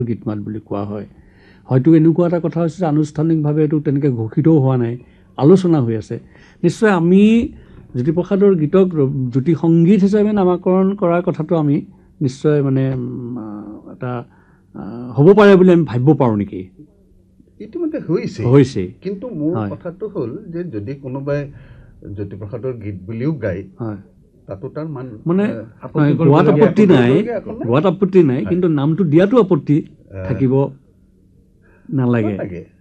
গীত মাত বুলি কোৱা হয়। হয়তো এনেকুৱা এটা কথা হৈছে যে আনুষ্ঠানিকভাৱে এইটো তেনেকৈ ঘোষিতও হোৱা নাই, আলোচনা হৈ আছে। নিশ্চয় আমি জ্যোতিপ্ৰসাদৰ গীতক জ্যোতি সংগীত হিচাপে নামাকৰণ কৰাৰ কথাটো আমি নিশ্চয় মানে এটা হ'ব পাৰে বুলি আমি ভাবিব পাৰোঁ নেকি? ইতিমধ্যে হৈছে, কিন্তু মোৰ কথাটো হ'ল যে যদি কোনোবাই জ্যোতিপ্ৰসাদৰ গীত বুলিও গায়, তাতো তাৰ মানে গোৱাত আপত্তি নাই, কিন্তু নামটো দিয়াটো আপত্তি থাকিব নালাগে।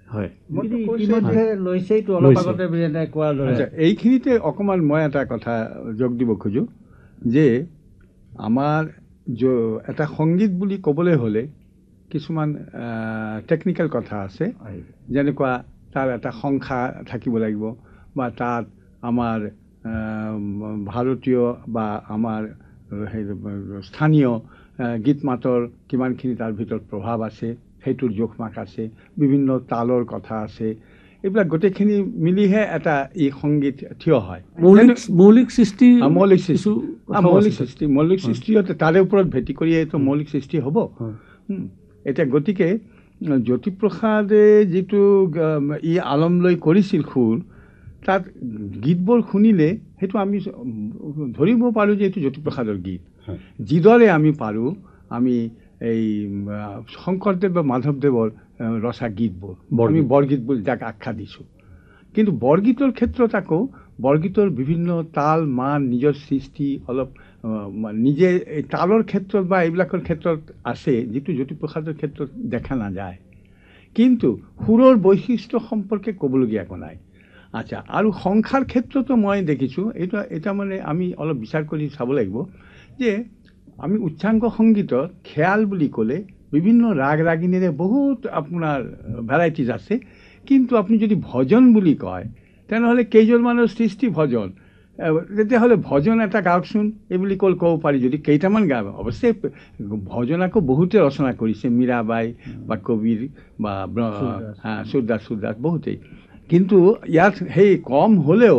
এইখিনিতে অকণমান মই এটা কথা যোগ দিব খোজোঁ যে আমাৰ এটা সংগীত বুলি ক'বলৈ হ'লে কিছুমান টেকনিকেল কথা আছে, যেনেকুৱা তাৰ এটা সংখ্যা থাকিব লাগিব, বা তাত আমাৰ ভাৰতীয় বা আমাৰ স্থানীয় গীত মাতৰ কিমানখিনি তাৰ ভিতৰত প্ৰভাৱ আছে সেইটোৰ জোখমাখ আছে, বিভিন্ন তালৰ কথা আছে, এইবিলাক গোটেইখিনি মিলিহে এটা ই সংগীত থিয় হয়। মৌলিক সৃষ্টি তাৰে ওপৰত ভেটি কৰি এইটো মৌলিক সৃষ্টি হ'ব। এতিয়া গতিকে জ্যোতিপ্ৰসাদে যিটো ই আলম লৈ কৰিছিল সুৰ, তাত গীতবোৰ শুনিলে সেইটো আমি ধৰিব পাৰোঁ যে এইটো জ্যোতিপ্ৰসাদৰ গীত। যিদৰে আমি পাৰোঁ আমি এই শংকৰদেৱ বা মাধৱদেৱৰ ৰচা গীতবোৰ আমি বৰগীত বুলি যাক আখ্যা দিছোঁ, কিন্তু বৰগীতৰ ক্ষেত্ৰত আকৌ বৰগীতৰ বিভিন্ন তাল মান নিজৰ সৃষ্টি অলপ নিজে এই তালৰ ক্ষেত্ৰত বা এইবিলাকৰ ক্ষেত্ৰত আছে, যিটো জ্যোতিপ্ৰসাদৰ ক্ষেত্ৰত দেখা নাযায়। কিন্তু সুৰৰ বৈশিষ্ট্য সম্পৰ্কে ক'বলগীয়া একো নাই। আচ্ছা, আৰু সংখ্যাৰ ক্ষেত্ৰতো মই দেখিছোঁ, এটা মানে আমি অলপ বিচাৰ কৰি চাব লাগিব যে আমি উচ্চাংগ সংগীতত খেয়াল বুলি ক'লে বিভিন্ন ৰাগ ৰাগিনীৰে বহুত আপোনাৰ ভেৰাইটিজ আছে, কিন্তু আপুনি যদি ভজন বুলি কয় তেনেহ'লে কেইজনমানৰ সৃষ্টি ভজন, তেতিয়াহ'লে ভজন এটা গাওকচোন এই বুলি ক'ব পাৰি। যদি কেইটামান গাব, অৱশ্যে ভজন আকৌ বহুতে ৰচনা কৰিছে, মীৰাবাই বা কবিৰ বা সূৰদাস বহুতেই, কিন্তু ইয়াত সেই কম হ'লেও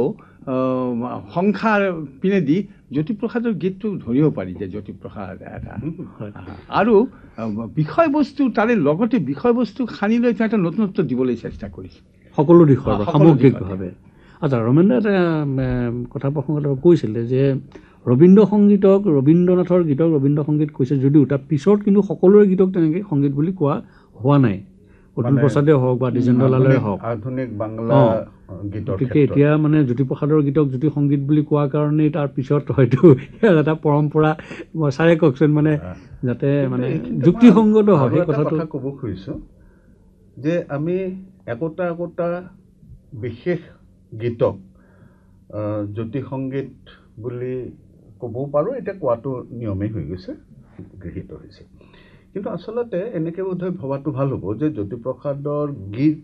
সংখ্যাৰ পিনেদি জ্যোতিপ্ৰসাদৰ গীতটো ধৰিব পাৰি যে জ্যোতিপ্ৰসাদ এটা। আৰু বিষয়বস্তু তাৰে লগতে বিষয়বস্তু সানি লৈ তেওঁ এটা নতুনত্ব দিবলৈ চেষ্টা কৰিছে সকলো দিশৰ সামগ্ৰিকভাৱে। আচ্ছা, ৰমেন্দ্ৰ এটা কথা প্ৰসংগত কৈছিলে যে ৰবীন্দ্ৰ সংগীতক, ৰবীন্দ্ৰনাথৰ গীতক ৰবীন্দ্ৰ সংগীত কৈছে যদিও তাৰ পিছত কিন্তু সকলোৰে গীতক তেনেকৈ সংগীত বুলি কোৱা হোৱা নাই। অতুল প্ৰসাদে হওক বা দ্বিজেন্দ্ৰলালে হওক, আধুনিক বাংলা গীতৰ গতিকে এতিয়া মানে জ্যোতিপ্ৰসাদৰ গীতক জ্যোতি সংগীত বুলি কোৱাৰ কাৰণেই তাৰ পিছত হয়তো এটা পৰম্পৰা, ছাৰে কওকচোন, মানে যাতে মানে যুক্তিসংগত হয় সেই কথাটো ক'ব খুজিছোঁ যে আমি একোটা বিশেষ গীতক জ্যোতি সংগীত বুলি ক'বও পাৰোঁ, এতিয়া কোৱাটো নিয়মেই হৈ গৈছে, গৃহীত হৈছে। কিন্তু আচলতে এনেকৈ বোধহয় ভবাটো ভাল হ'ব যে জ্যোতিপ্ৰসাদৰ গীত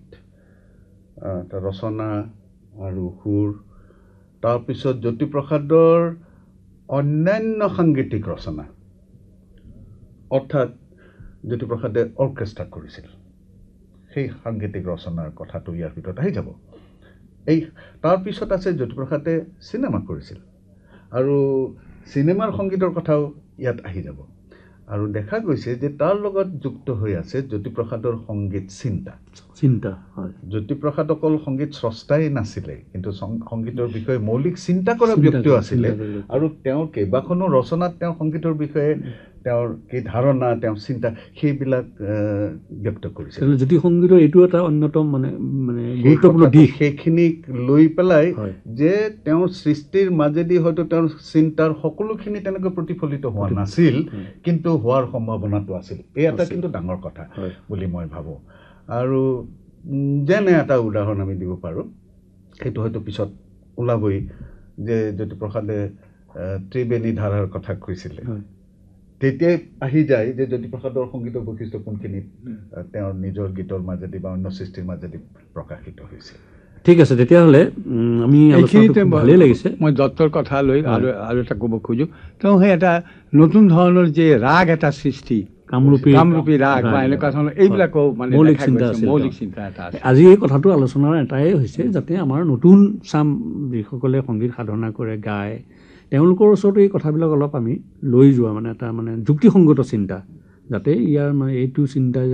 ৰচনা আৰু সুৰ, তাৰপিছত জ্যোতিপ্ৰসাদৰ অন্যান্য সাংগীতিক ৰচনা, অৰ্থাৎ জ্যোতিপ্ৰসাদে অৰ্কেষ্ট্ৰা কৰিছিল, সেই সাংগীতিক ৰচনাৰ কথাটো ইয়াৰ ভিতৰত আহি যাব। এই তাৰপিছত আছে জ্যোতিপ্ৰসাদে চিনেমা কৰিছিল, আৰু চিনেমাৰ সংগীতৰ কথাও ইয়াত আহি যাব। আৰু দেখা গৈছে যে তাৰ লগত যুক্ত হৈ আছে জ্যোতিপ্ৰসাদৰ সংগীত চিন্তা। জ্যোতিপ্ৰসাদ অকল সংগীত স্ৰষ্টাই নাছিলে, কিন্তু সংগীতৰ বিষয়ে মৌলিক চিন্তা কৰা ব্যক্তিও আছিলে, আৰু তেওঁৰ কেইবাখনো ৰচনাত তেওঁ সংগীতৰ বিষয়ে তেওঁৰ কি ধাৰণা, তেওঁৰ চিন্তা, সেইবিলাক ব্যক্ত কৰিছিল। জ্যোতি সংগীতৰ এইটো এটা অন্যতম মানে গুৰুত্বপূৰ্ণ দিশ। সেইখিনিক লৈ পেলাই যে তেওঁৰ সৃষ্টিৰ মাজেদি হয়তো তেওঁৰ চিন্তাৰ সকলোখিনি তেনেকৈ প্ৰতিফলিত হোৱা নাছিল, কিন্তু হোৱাৰ সম্ভাৱনাটো আছিল। এই এটা কিন্তু ডাঙৰ কথা বুলি মই ভাবোঁ। আৰু যেনে এটা উদাহৰণ আমি দিব পাৰোঁ, সেইটো হয়তো পিছত ওলাবই, যে জ্যোতিপ্ৰসাদে ত্ৰিবেণী ধাৰাৰ কথা কৈছিলে, তেতিয়াই আহি যায় যে জ্যোতিপ্ৰসাদৰ সংগীতৰ বৈশিষ্ট্য কোনখিনি তেওঁৰ নিজৰ গীতৰ মাজেদি বা অন্য সৃষ্টিৰ মাজেদি প্ৰকাশিত হৈছে। ঠিক আছে, তেতিয়াহ'লে আমি এইখিনিতে ভালেই লাগিছে। মই দত্তৰ কথা লৈ আৰু এটা ক'ব খোজোঁ, তেওঁ সেই এটা নতুন ধৰণৰ যে ৰাগ এটা সৃষ্টি, কামৰূপী ৰাগ বা এনেকুৱা ধৰণৰ, এইবিলাকো মানে মৌলিক চিন্তা এটা আছে। আজি এই কথাটো আলোচনাৰ এটাই হৈছে যাতে আমাৰ নতুন চাম যিসকলে সংগীত সাধনা কৰে, গায়, তেওঁলোকৰ ওচৰতো এই কথাবিলাক অলপ আমি লৈ যোৱা, মানে এটা মানে যুক্তিসংগত চিন্তা, যাতে ইয়াৰ মানে এইটো চিন্তা